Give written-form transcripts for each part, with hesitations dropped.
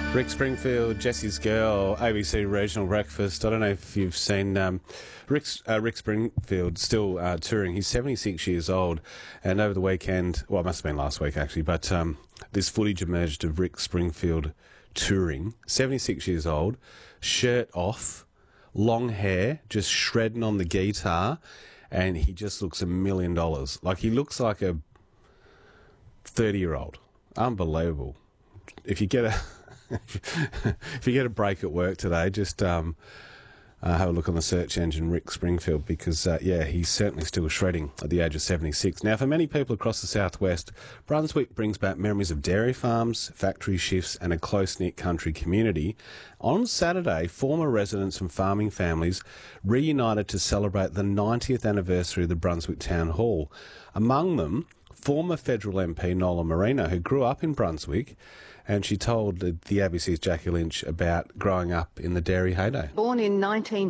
Rick Springfield, Jesse's Girl, ABC Regional Breakfast. I don't know if you've seen Rick Springfield still touring. He's 76 years old, and over the weekend, well, it must have been last week actually, but this footage emerged of Rick Springfield touring, 76 years old, shirt off, long hair, just shredding on the guitar, and he just looks $1 million. Like, he looks like a 30-year-old. Unbelievable. If you get a break at work today, just have a look on the search engine Rick Springfield, because he's certainly still shredding at the age of 76. Now, for many people across the southwest, Brunswick brings back memories of dairy farms, factory shifts and a close-knit country community. On Saturday, former residents and farming families reunited to celebrate the 90th anniversary of the Brunswick Town Hall. Among them, former federal MP Nola Marino, who grew up in Brunswick, and she told the ABC's Jackie Lynch about growing up in the dairy heyday. Born in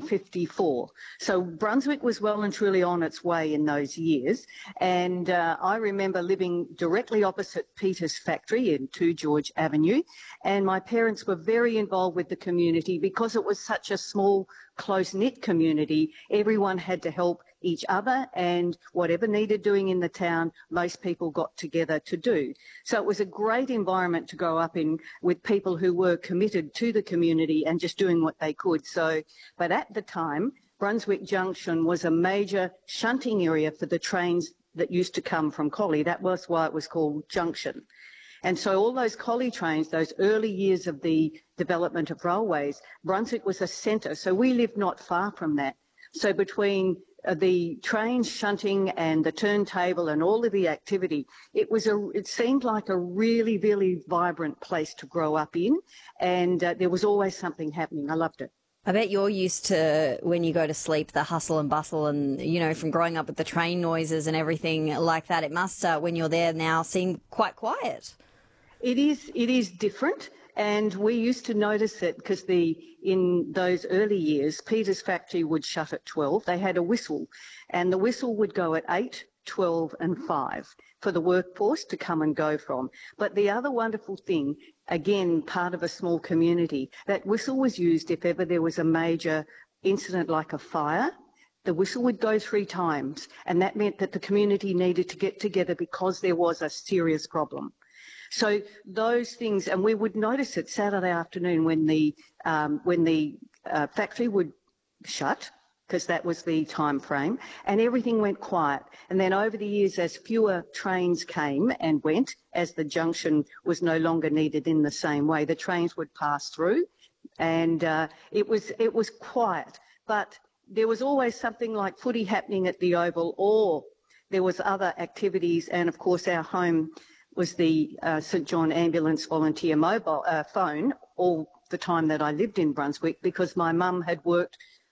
1954, so Brunswick was well and truly on its way in those years, and I remember living directly opposite Peter's factory in 2 George Avenue, and my parents were very involved with the community because it was such a small, close-knit community. Everyone had to help each other, and whatever needed doing in the town, most people got together to do. So it was a great environment to grow up in, with people who were committed to the community and just doing what they could. But at the time, Brunswick Junction was a major shunting area for the trains that used to come from Collie. That was why it was called Junction. And so all those Collie trains, those early years of the development of railways, Brunswick was a centre. So we lived not far from that. So between the trains shunting and the turntable and all of the activity, it seemed like a really, really vibrant place to grow up in, and there was always something happening. I loved it. I bet you're used to, when you go to sleep, the hustle and bustle and, from growing up with the train noises and everything like that. It must, when you're there now, seem quite quiet. It is different. And we used to notice it because in those early years, Peter's factory would shut at 12. They had a whistle, and the whistle would go at 8, 12 and 5 for the workforce to come and go from. But the other wonderful thing, again, part of a small community, that whistle was used if ever there was a major incident like a fire. The whistle would go 3 times, and that meant that the community needed to get together because there was a serious problem. So those things, and we would notice it Saturday afternoon when the factory would shut, because that was the time frame, and everything went quiet. And then over the years, as fewer trains came and went, as the junction was no longer needed in the same way, the trains would pass through, and it was quiet. But there was always something like footy happening at the Oval, or there was other activities, and of course our home was the St John Ambulance Volunteer mobile phone all the time that I lived in Brunswick, because my mum had worked